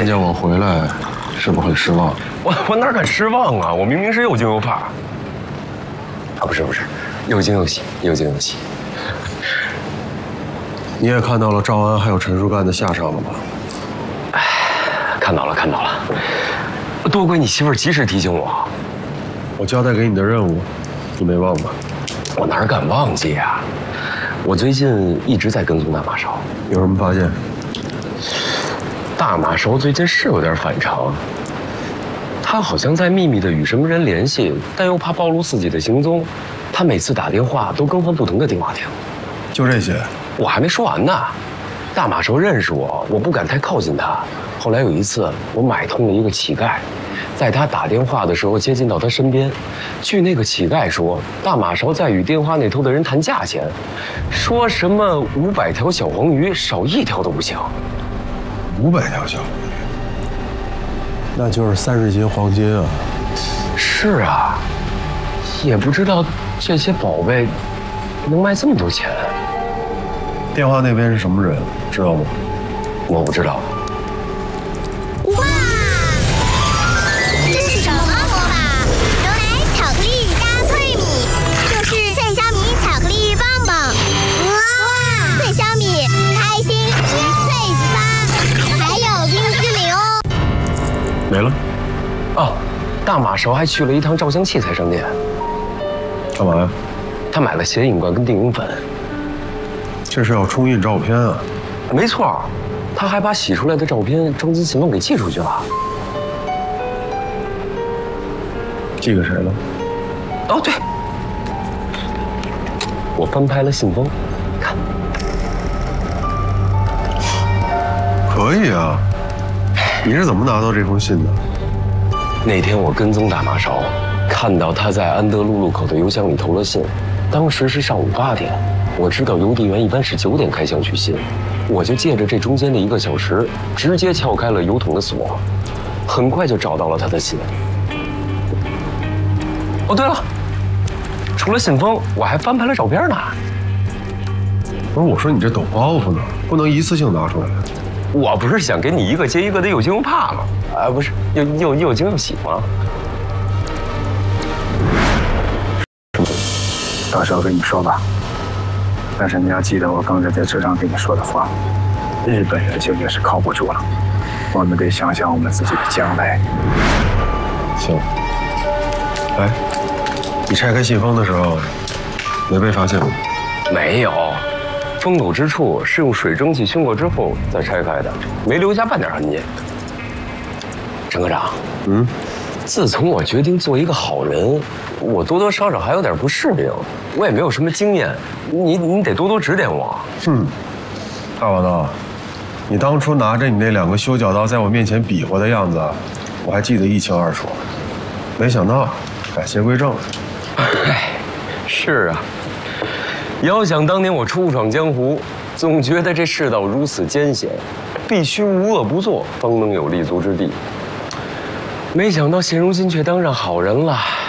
看见我回来，是不是很失望？ 我哪敢失望啊！我明明是又惊又怕。啊，不是，又惊又喜，又惊又喜。 你也看到了赵安还有陈树干的下场了吗？ 哎，看到了。多亏你媳妇儿及时提醒我。 我交代给你的任务，你没忘吧？ 我哪敢忘记呀！我最近一直在跟踪大马勺， 有什么发现？ 大马勺最近是有点反常，他好像在秘密的与什么人联系，但又怕暴露自己的行踪。他每次打电话都更换不同的电话亭。 就这些？ 我还没说完呢。大马勺认识我，我不敢太靠近他。后来有一次，我买通了一个乞丐，在他打电话的时候接近到他身边。据那个乞丐说，大马勺在与电话那头的人谈价钱，说什么500条小黄鱼，少1条都不行。 500条小黄鱼，那就是30斤黄金啊！ 是啊，也不知道这些宝贝能卖这么多钱。 电话那边是什么人，知道吗？ 我不知道。 哇，这是什么魔法？牛奶巧克力加脆米，就是脆香米巧克力棒棒。哇，脆香米，开心一脆发，还有冰淇淋哦。 没了。 哦，大马勺还去了一趟照相器材商店。 干嘛呀？ 他买了显影罐跟定影粉。 这是要冲印照片啊？ 没错，他还把洗出来的照片装进信封给寄出去了。 寄给谁了？ 哦，对，我翻拍了信封，看。 可以啊，你是怎么拿到这封信的？ 那天我跟踪大马勺，看到他在安德路路口的邮箱里投了信，当时是上午8点。我知道邮递员一般是9点开箱取信，我就借着这中间的1个小时，直接撬开了邮筒的锁，很快就找到了他的信。哦，对了，除了信封，我还翻拍了照片呢。 不是，我说你这抖包袱呢，不能一次性拿出来。 我不是想给你一个接一个的又惊又怕吗？啊，不是，又惊又喜吗？ 到时候跟你说吧。但是你要记得我刚才在车上跟你说的话，日本人究竟是靠不住了，我们得想想我们自己的将来。 行。哎，你拆开信封的时候，没被发现吗？ 没有，封口之处是用水蒸气熏过之后再拆开的，没留下半点痕迹。陈科长，自从我决定做一个好人，我多多少少还有点不适应，我也没有什么经验，你得多多指点我。 大王道，你当初拿着你那2个修脚刀在我面前比划的样子，我还记得一清二楚。没想到改邪归正了。 哎，是啊，遥想当年我初闯江湖，总觉得这世道如此艰险，必须无恶不作，方能有立足之地。没想到现如今却当上好人了。